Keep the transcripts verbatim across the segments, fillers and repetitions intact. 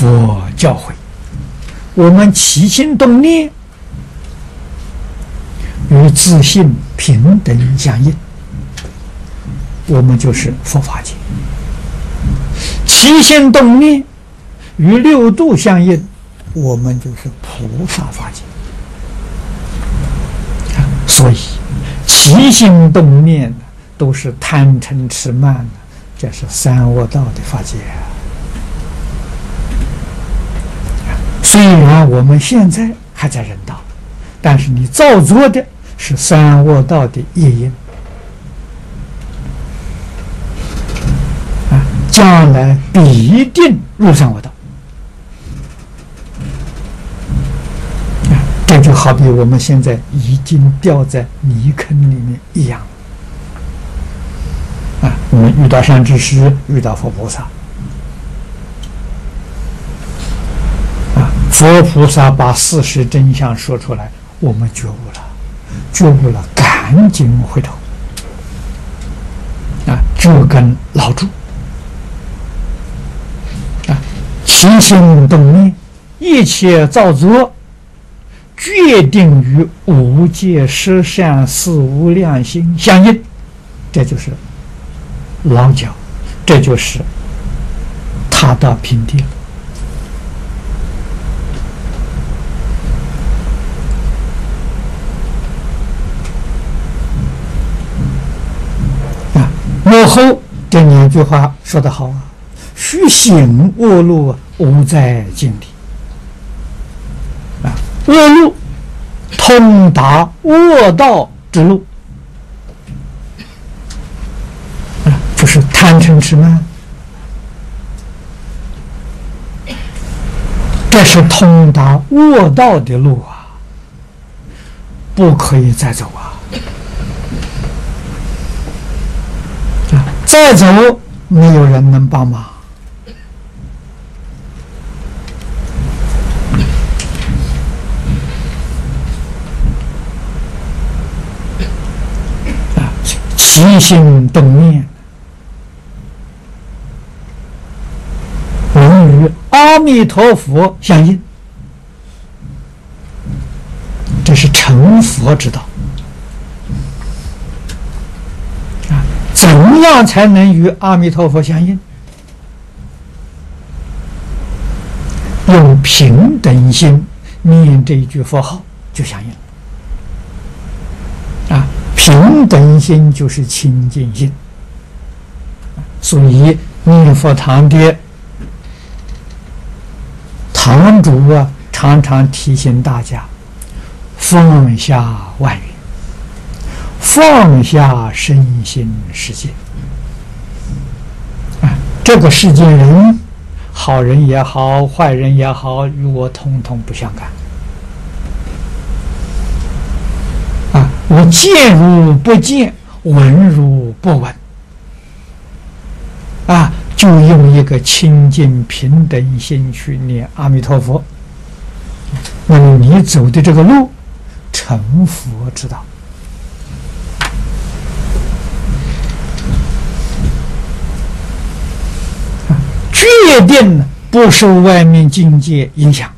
佛教诲，我们起心动念与自性平等相应，我们就是佛法界；起心动念与六度相应，我们就是菩萨法界。所以起心动念都是贪嗔痴慢，这是三恶道的法界。虽然我们现在还在人道，但是你造作的是三恶道的业因啊，将来必定入三恶道。啊，这就好比我们现在已经掉在泥坑里面一样。啊，我们遇到善知识，遇到佛菩萨。佛菩萨把事实真相说出来，我们觉悟了，觉悟了，赶紧回头，啊，这根牢住，啊，起心动念，一切造作，决定与无界十善四无量心相应，这就是牢脚，这就是踏到平地了。幕后这两句话说得好啊，须行恶路，无在境里。啊，恶路通达恶道之路，啊，就是贪嗔痴慢，这是通达恶道的路啊，不可以再走啊。再走，没有人能帮忙。啊，起心动念，能与阿弥陀佛相应，这是成佛之道。怎样才能与阿弥陀佛相应？用平等心念这一句佛号就相应了。啊，平等心就是清净心。所以念佛堂的堂主啊，常常提醒大家放下万缘，放下身心世界。啊，这个世界人，好人也好，坏人也好，与我统统不相干。啊，我见如不见，闻如不闻。啊，就用一个清净平等心去念阿弥陀佛。那么你走的这个路，成佛之道。决定不受外面境界影响，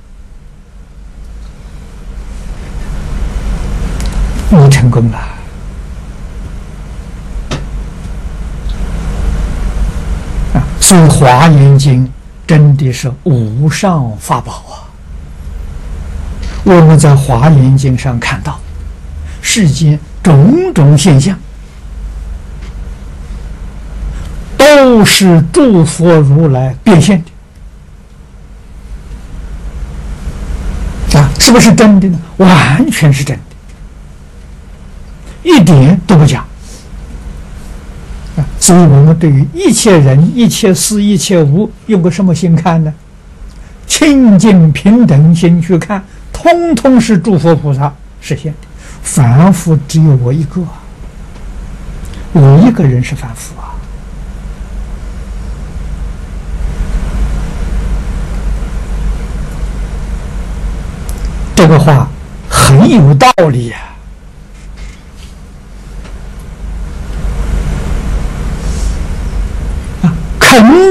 你成功了。啊，所以《华严经》真的是无上法宝啊！我们在《华严经》上看到世间种种现象，都是诸佛如来变现的啊！是不是真的呢？完全是真的，一点都不假啊！所以我们对于一切人、一切事、一切物，用个什么心看呢？清净平等心去看，通通是诸佛菩萨实现的，凡夫只有我一个啊！我一个人是凡夫啊！这个话很有道理呀、啊。